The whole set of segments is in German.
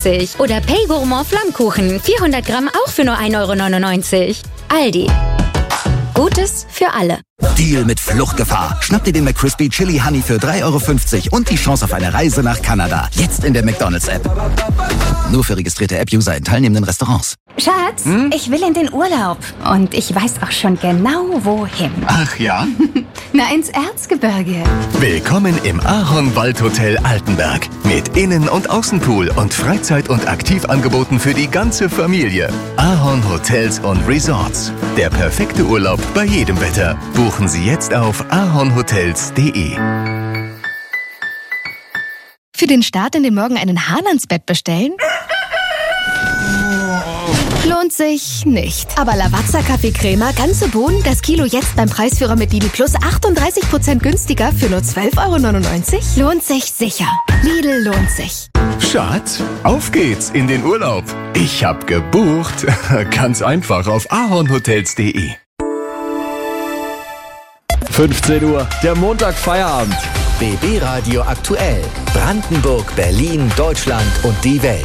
€1,99. Oder Pay Gourmand Flammkuchen, 400 Gramm auch für nur €1,99. Aldi. Gutes für alle. Deal mit Fluchtgefahr. Schnapp dir den McCrispy Chili Honey für €3,50 und die Chance auf eine Reise nach Kanada. Jetzt in der McDonald's-App. Nur für registrierte App-User in teilnehmenden Restaurants. Schatz, ich will in den Urlaub. Und ich weiß auch schon genau, wohin. Ach ja? Na, ins Erzgebirge. Willkommen im Ahorn-Waldhotel Altenberg. Mit Innen- und Außenpool und Freizeit- und Aktivangeboten für die ganze Familie. Ahorn Hotels und Resorts. Der perfekte Urlaub bei jedem Wetter. Buchen Sie jetzt auf ahornhotels.de. Für den Start in den Morgen einen Hahn ans Bett bestellen? Lohnt sich nicht. Aber Lavazza Kaffeecrema, ganze Bohnen, das Kilo jetzt beim Preisführer mit Lidl Plus 38% günstiger für nur €12,99? Lohnt sich sicher. Lidl lohnt sich. Schatz, auf geht's in den Urlaub. Ich hab gebucht. Ganz einfach auf ahornhotels.de. 15 Uhr, der Montag-Feierabend. BB Radio aktuell. Brandenburg, Berlin, Deutschland und die Welt.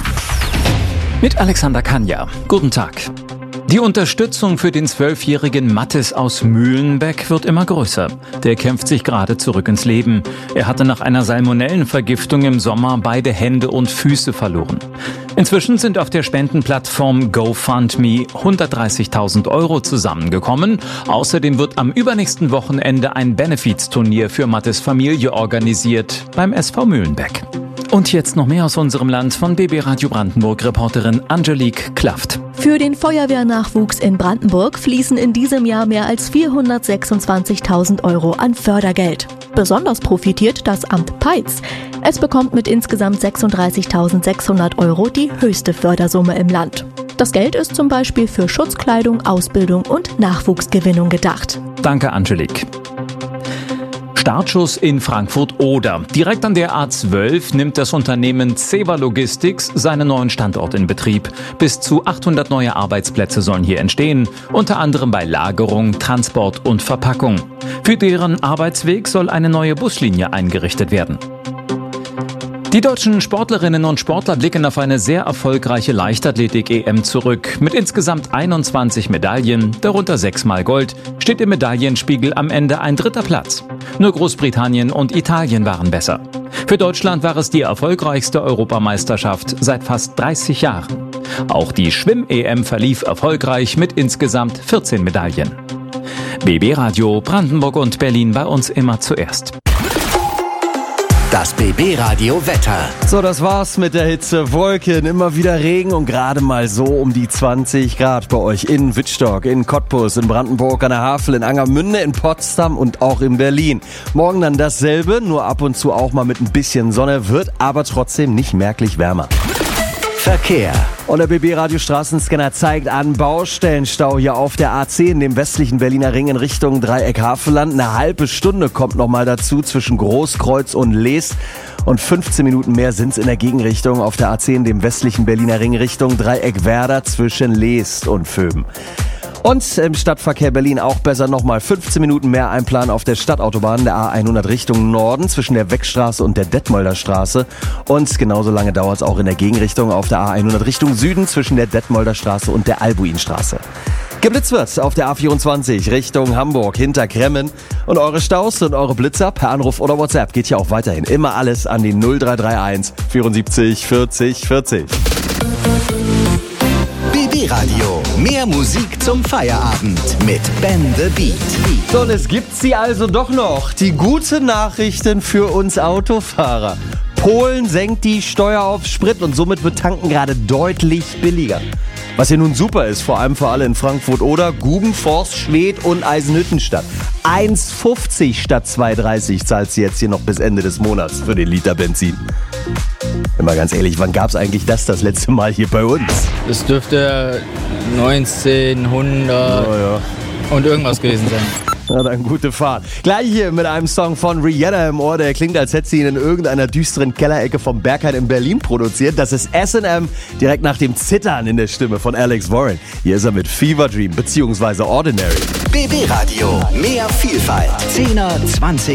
Mit Alexander Kanja. Guten Tag. Die Unterstützung für den 12-jährigen Mathis aus Mühlenbeck wird immer größer. Der kämpft sich gerade zurück ins Leben. Er hatte nach einer Salmonellenvergiftung im Sommer beide Hände und Füße verloren. Inzwischen sind auf der Spendenplattform GoFundMe 130.000 € zusammengekommen. Außerdem wird am übernächsten Wochenende ein Benefizturnier für Mathis Familie organisiert beim SV Mühlenbeck. Und jetzt noch mehr aus unserem Land von BB Radio Brandenburg-Reporterin Angelique Klaft. Für den Feuerwehrnachwuchs in Brandenburg fließen in diesem Jahr mehr als 426.000 € an Fördergeld. Besonders profitiert das Amt Peitz. Es bekommt mit insgesamt 36.600 € die höchste Fördersumme im Land. Das Geld ist zum Beispiel für Schutzkleidung, Ausbildung und Nachwuchsgewinnung gedacht. Danke, Angelique. Startschuss in Frankfurt-Oder. Direkt an der A12 nimmt das Unternehmen Ceva Logistics seinen neuen Standort in Betrieb. Bis zu 800 neue Arbeitsplätze sollen hier entstehen, unter anderem bei Lagerung, Transport und Verpackung. Für deren Arbeitsweg soll eine neue Buslinie eingerichtet werden. Die deutschen Sportlerinnen und Sportler blicken auf eine sehr erfolgreiche Leichtathletik-EM zurück. Mit insgesamt 21 Medaillen, darunter 6-mal Gold, steht im Medaillenspiegel am Ende ein 3. Platz. Nur Großbritannien und Italien waren besser. Für Deutschland war es die erfolgreichste Europameisterschaft seit fast 30 Jahren. Auch die Schwimm-EM verlief erfolgreich mit insgesamt 14 Medaillen. BB Radio Brandenburg und Berlin bei uns immer zuerst. Das BB Radio Wetter. So, das war's mit der Hitze. Wolken, immer wieder Regen und gerade mal so um die 20 Grad bei euch in Wittstock, in Cottbus, in Brandenburg an der Havel, in Angermünde, in Potsdam und auch in Berlin. Morgen dann dasselbe, nur ab und zu auch mal mit ein bisschen Sonne, wird aber trotzdem nicht merklich wärmer. Verkehr. Und der BB-Radio Straßenscanner zeigt an Baustellenstau hier auf der A10, in dem westlichen Berliner Ring in Richtung Dreieck Havelland. Eine halbe Stunde kommt nochmal dazu zwischen Großkreuz und Leest. Und 15 Minuten mehr sind's in der Gegenrichtung auf der A10, dem westlichen Berliner Ring Richtung Dreieck Werder zwischen Leest und Vöben. Und im Stadtverkehr Berlin auch besser nochmal 15 Minuten mehr einplanen auf der Stadtautobahn der A100 Richtung Norden zwischen der Weckstraße und der Detmolder Straße. Und genauso lange dauert es auch in der Gegenrichtung auf der A100 Richtung Süden zwischen der Detmolder Straße und der Albuinstraße. Geblitzt wird auf der A24 Richtung Hamburg hinter Kremmen. Und eure Staus und eure Blitzer per Anruf oder WhatsApp geht ja auch weiterhin. Immer alles an die 0331 74 40 40. BB Radio. Mehr Musik zum Feierabend mit Ben the Beat. So, und es gibt sie also doch noch. Die guten Nachrichten für uns Autofahrer. Polen senkt die Steuer auf Sprit und somit wird Tanken gerade deutlich billiger. Was hier nun super ist, vor allem für alle in Frankfurt-Oder, Guben, Forst, Schwedt und Eisenhüttenstadt. 1,50 statt 2,30 zahlt sie jetzt hier noch bis Ende des Monats für den Liter Benzin. Immer ganz ehrlich, wann gab's eigentlich das letzte Mal hier bei uns? Das dürfte 1900 und irgendwas gewesen sein. Na dann gute Fahrt. Gleich hier mit einem Song von Rihanna im Ohr, der klingt, als hätte sie ihn in irgendeiner düsteren Kellerecke vom Berghain in Berlin produziert. Das ist S&M, direkt nach dem Zittern in der Stimme von Alex Warren. Hier ist er mit Fever Dream bzw. Ordinary. BB Radio, mehr Vielfalt. 10er, 20